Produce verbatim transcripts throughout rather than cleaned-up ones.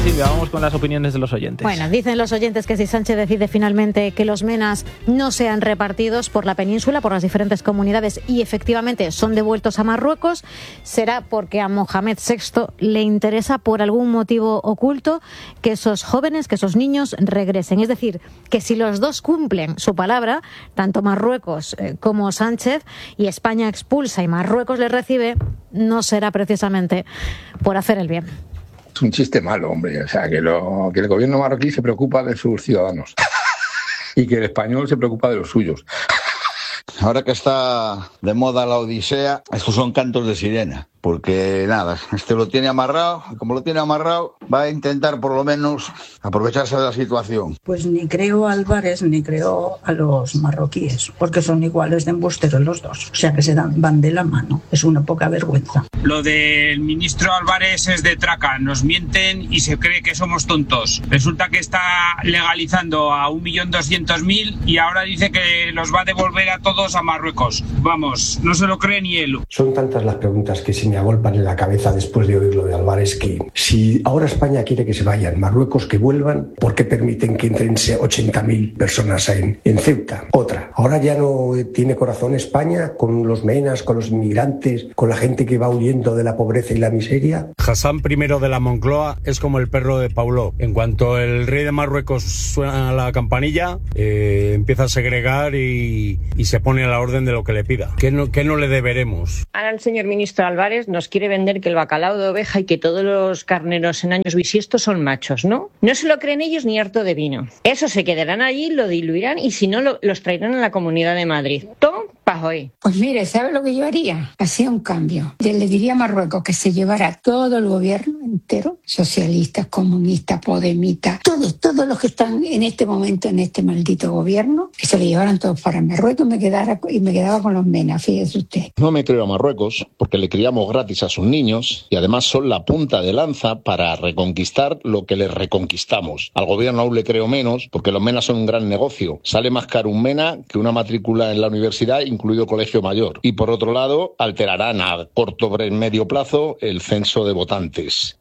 Silvia, vamos con las opiniones de los oyentes. Bueno, dicen los oyentes que si Sánchez decide finalmente que los menas no sean repartidos por la península, por las diferentes comunidades, y efectivamente son devueltos a Marruecos, será porque a Mohamed sexto le interesa por algún motivo oculto que esos jóvenes, que esos niños regresen. Es decir, que si los dos cumplen su palabra, tanto Marruecos eh, como Sánchez, y España expulsa y Marruecos les recibe, no será precisamente por hacer el bien. Es un chiste malo, hombre. O sea, que, lo, que el gobierno marroquí se preocupa de sus ciudadanos y que el español se preocupa de los suyos. Ahora que está de moda la Odisea, estos son cantos de sirena. Porque nada, este lo tiene amarrado, y como lo tiene amarrado, va a intentar por lo menos aprovecharse de la situación. Pues ni creo a Álvarez ni creo a los marroquíes, porque son iguales de embusteros los dos. O sea que se dan, van de la mano. Es una poca vergüenza. Lo del ministro Álvarez es de traca, nos mienten y se cree que somos tontos. Resulta que está legalizando a un millón doscientos mil y ahora dice que los va a devolver a todos a Marruecos. Vamos, no se lo cree ni él. Son tantas las preguntas que se me agolpan en la cabeza después de oír lo de Álvarez, que si ahora España quiere que se vayan, Marruecos que vuelvan, ¿por qué permiten que entren ochenta mil personas en, en Ceuta? Otra, ahora ya no tiene corazón España con los menas, con los inmigrantes, con la gente que va huyendo de la pobreza y la miseria. Hassan I de la Moncloa es como el perro de Pauló. En cuanto el rey de Marruecos suena la campanilla, eh, empieza a segregar y, y se pone a la orden de lo que le pida. ¿Qué no, qué no le deberemos? Ahora el señor ministro Álvarez nos quiere vender que el bacalao de oveja y que todos los carneros en años bisiestos son machos, ¿no? No se lo creen ellos ni harto de vino. Eso se quedarán allí, lo diluirán y si no lo, los traerán a la Comunidad de Madrid. Tom Pajoy. Pues mire, ¿sabe lo que yo haría? Hacía un cambio. Yo le diría a Marruecos que se llevara todo el gobierno entero, socialistas, comunistas, podemitas, todos, todos los que están en este momento en este maldito gobierno, que se le llevaran todos para Marruecos y me quedara y me quedaba con los menas, fíjese usted. No me creo a Marruecos porque le criamos gratis a sus niños y además son la punta de lanza para reconquistar lo que les reconquistamos. Al gobierno aún le creo menos porque los menas son un gran negocio. Sale más caro un mena que una matrícula en la universidad, incluido colegio mayor. Y por otro lado, alterarán a corto o medio plazo el censo de votantes.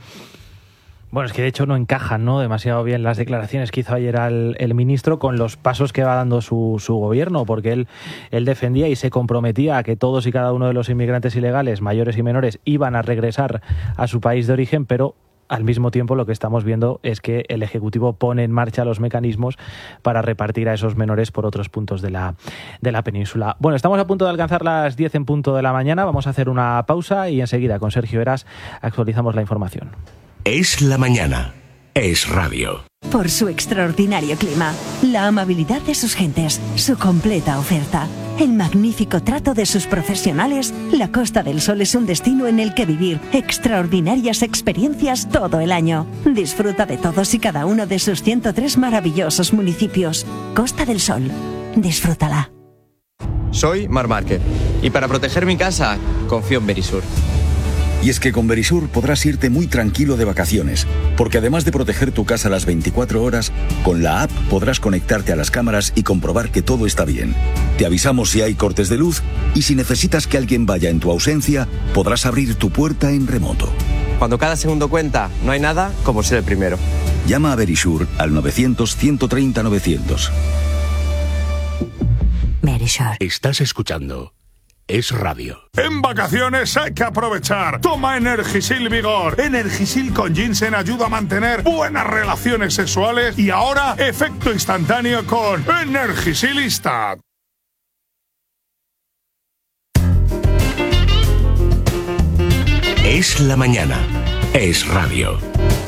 Bueno, es que de hecho no encajan, ¿no?, demasiado bien las declaraciones que hizo ayer el, el ministro con los pasos que va dando su, su gobierno, porque él, él defendía y se comprometía a que todos y cada uno de los inmigrantes ilegales, mayores y menores, iban a regresar a su país de origen, pero al mismo tiempo lo que estamos viendo es que el Ejecutivo pone en marcha los mecanismos para repartir a esos menores por otros puntos de la, de la península. Bueno, estamos a punto de alcanzar las diez en punto de la mañana, vamos a hacer una pausa y enseguida con Sergio Eras actualizamos la información. Es la mañana. Es radio. Por su extraordinario clima, la amabilidad de sus gentes, su completa oferta, el magnífico trato de sus profesionales, la Costa del Sol es un destino en el que vivir extraordinarias experiencias todo el año. Disfruta de todos y cada uno de sus ciento tres maravillosos municipios. Costa del Sol. Disfrútala. Soy Mar Márquez y para proteger mi casa confío en Verisur. Y es que con Verisur podrás irte muy tranquilo de vacaciones, porque además de proteger tu casa las veinticuatro horas, con la app podrás conectarte a las cámaras y comprobar que todo está bien. Te avisamos si hay cortes de luz y si necesitas que alguien vaya en tu ausencia, podrás abrir tu puerta en remoto. Cuando cada segundo cuenta, no hay nada como ser el primero. Llama a Verisur al novecientos, ciento treinta, novecientos. Verisur. Estás escuchando Es radio. En vacaciones hay que aprovechar. Toma Energisil Vigor. Energisil con ginseng ayuda a mantener buenas relaciones sexuales y ahora efecto instantáneo con Energisilista. Es la mañana. Es radio.